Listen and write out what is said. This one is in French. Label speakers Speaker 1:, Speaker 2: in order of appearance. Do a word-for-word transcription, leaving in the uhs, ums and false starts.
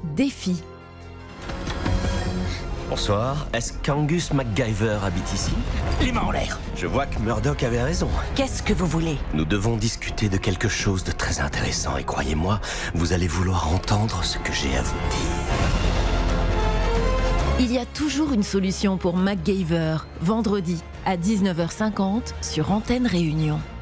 Speaker 1: Défi.
Speaker 2: Bonsoir, est-ce qu'Angus MacGyver habite ici?
Speaker 3: Les mains en l'air.
Speaker 2: Je vois que Murdoch avait raison.
Speaker 4: Qu'est-ce que vous voulez?
Speaker 2: Nous devons discuter de quelque chose de très intéressant et croyez-moi, vous allez vouloir entendre ce que j'ai à vous dire.
Speaker 1: Il y a toujours une solution pour MacGyver, vendredi à dix-neuf heures cinquante sur Antenne Réunion.